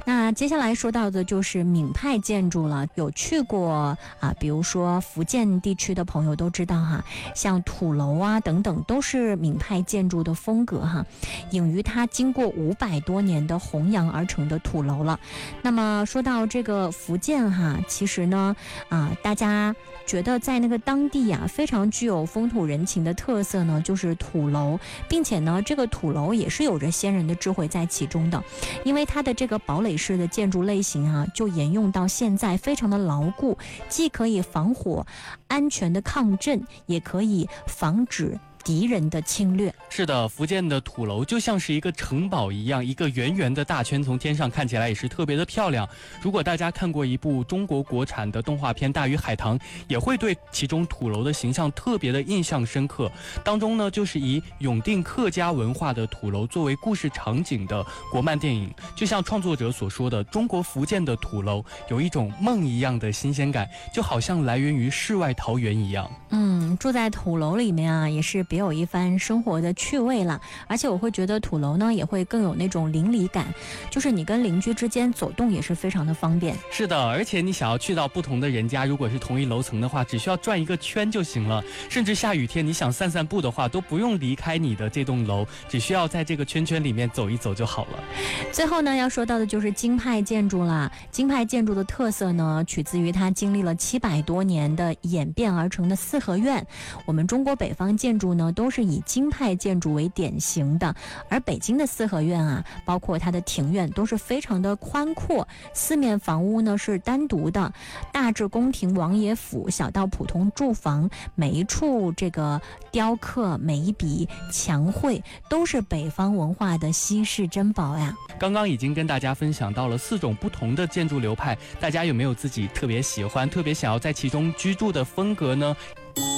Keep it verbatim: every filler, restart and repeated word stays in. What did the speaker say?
那接下来说到的就是闽派建筑了，有去过啊，比如说福建地区的朋友都知道哈，像土楼啊等等都是闽派建筑的风格哈，隐于它经过五百多年的弘扬而成的土楼了。那么说到这个福建哈，其实呢啊，大家觉得在那个当地啊非常具有风土人情的特色呢，就是土楼，并且呢这个土楼也是有着先人的智慧在其中的，因为它的这个堡垒式的建筑类型啊，就沿用到现在，非常的牢固，既可以防火、安全的抗震，也可以防止敌人的侵略。 是的，福建的土楼就像是一个城堡一样，一个圆圆的大圈，从天上看起来也是特别的漂亮。如果大家看过一部中国国产的动画片《大鱼海棠》，也会对其中土楼的形象特别的印象深刻。当中呢，就是以永定客家文化的土楼作为故事场景的国漫电影，就像创作者所说的，中国福建的土楼有一种梦一样的新鲜感，就好像来源于世外桃源一样。 嗯，住在土楼里面啊，也是别有一番生活的趣味了。而且我会觉得土楼呢也会更有那种邻里感，就是你跟邻居之间走动也是非常的方便。 是的，而且你想要去到不同的人家，如果是同一楼层的话，只需要转一个圈就行了。甚至下雨天你想散散步的话，都不用离开你的这栋楼，只需要在这个圈圈里面走一走就好了。 最后呢，要说到的就是京派建筑啦。京派建筑的特色呢，取自于它经历了七百多年的演变而成的四合院。我们中国北方建筑呢，都是以京派建筑为典型的，而北京的四合院啊，包括它的庭院都是非常的宽阔，四面房屋呢是单独的，大至宫廷王爷府，小到普通住房，每一处这个雕刻，每一笔墙绘都是北方文化的稀世珍宝呀。 刚刚已经跟大家分享到了四种不同的建筑流派，大家有没有自己特别喜欢、特别想要在其中居住的风格呢？